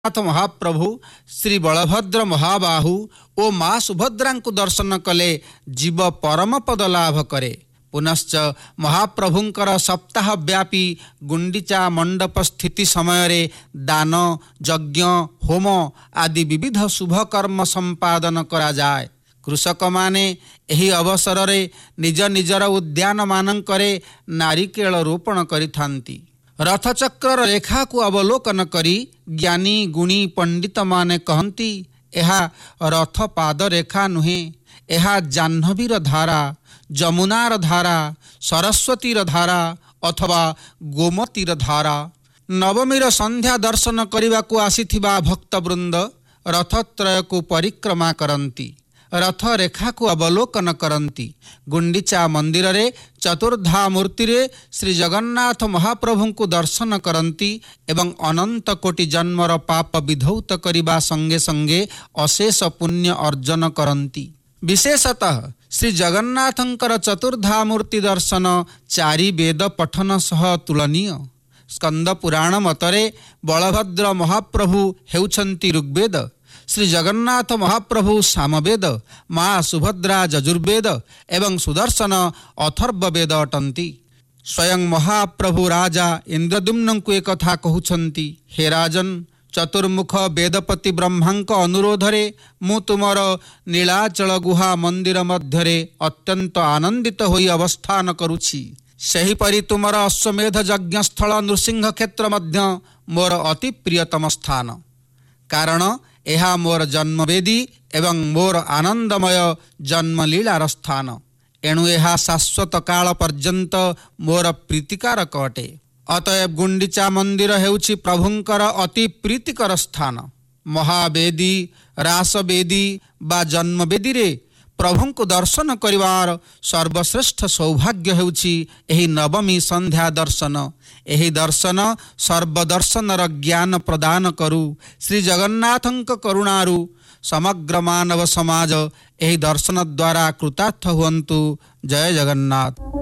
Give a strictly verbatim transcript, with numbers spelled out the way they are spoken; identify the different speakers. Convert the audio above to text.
Speaker 1: नाथ महाप्रभु श्री बलभद्र महाबाहु और माँ सुभद्रा को दर्शन कले जीव परम पद लाभ करे। पुनश्च महाप्रभुंकर सप्ताह व्यापी गुंडीचा मंडप स्थिति समय रे दान यज्ञ होम आदि विविध शुभ कर्म संपादन करा जाए। कृषक माने एही अवसर रे निज निजर उद्यान मानंकरे नारिकेल रोपण करिथांती। रथचक्र रेखा को अवलोकन करी ज्ञानी गुणी पंडित माने कहती एहा रथ पाद रेखा नुहे, एहा जाह्नवीर धारा, जमुनार धारा, सरस्वतीर धारा अथवा गोमतीर धारा। नवमीर संध्या दर्शन करने को आसीथिबा भक्तवृंद रथत्रय को परिक्रमा करती, रथ रेखा को अवलोकन करती। गुंडीचा मंदिर रे चतुर्धा मूर्ति रे श्री जगन्नाथ महाप्रभु को दर्शन करती एवं अनंत कोटि जन्मर पाप विधौत करिबा संगे संगे अशेष पुण्य अर्जन करती। विशेषतः श्री जगन्नाथंकर चतुर्धा मूर्ति दर्शन चारि वेद पठन सह तुलनीय। स्कंद पुराण मतरे बलभद्र महाप्रभु हेउछंती ऋग्वेद, श्री जगन्नाथ महाप्रभु सामवेद, माँ सुभद्रा यजुर्वेद एवं सुदर्शन अथर्ववेद अटंती। स्वयं महाप्रभु राजा इंद्रद्युम्न को एक कथा कहउछंती, हे राजन, चतुर्मुख वेदपति ब्रह्मांक अनुरोधरे मु तुमर नीलाचल गुहा मंदिर मध्यरे अत्यंत आनंदित होई अवस्थान करुछि। सेहिपरि तुमर अश्वमेध यज्ञ स्थल नृसिंह क्षेत्र मध्य मोर अति प्रियतम स्थान। कारण एहा मोर जन्मवेदी एवं मोर आनंदमय जन्मलीलार स्थान। एणु एहा शाश्वत काल पर्यंत मोर प्रीतिकारक अटे। अतएव गुंडीचा मंदिर हेउछि प्रभुंकर अति प्रीतिकर स्थान। महावेदी रासवेदी बा जन्मवेदी रे प्रभु को दर्शन करिवार सर्वश्रेष्ठ सौभाग्य हेउछि एही नवमी संध्या दर्शन। एही दर्शन सर्वदर्शनर ज्ञान प्रदान करू। श्री जगन्नाथंक करुणारू समग्र मानव समाज एही दर्शन द्वारा कृतार्थ हुअन्तु। जय जगन्नाथ।